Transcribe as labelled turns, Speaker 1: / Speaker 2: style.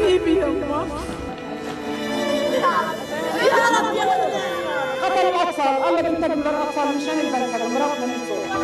Speaker 1: حبيبي يما.
Speaker 2: يا رب يا ولد. قتل الاطفال، الله بينتقم للاطفال مشان البلد، مرضنا من فوق.